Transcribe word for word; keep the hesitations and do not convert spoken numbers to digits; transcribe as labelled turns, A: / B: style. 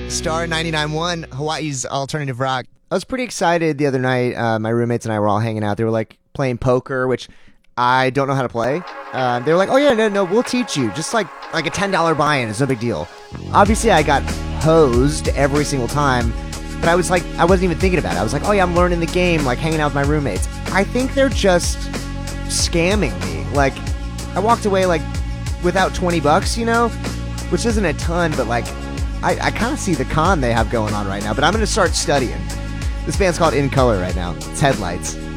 A: Star ninety-nine point one, Hawaii's alternative rock.
B: I was pretty excited the other night. Uh, my roommates and I were all hanging out. They were like playing poker, which I don't know how to play. Uh, they were like, "Oh yeah, no, no, we'll teach you. Just like like a ten dollar buy-in. It's no big deal." Obviously, I got hosed every single time, but I was like, I wasn't even thinking about it. I was like, "Oh yeah, I'm learning the game, like hanging out with my roommates." I think they're just scamming me. Like, I walked away like without twenty bucks, you know, which isn't a ton, but like, I, I kind of see the con they have going on right now. But I'm gonna start studying. This band's called In Color right now. It's Headlights.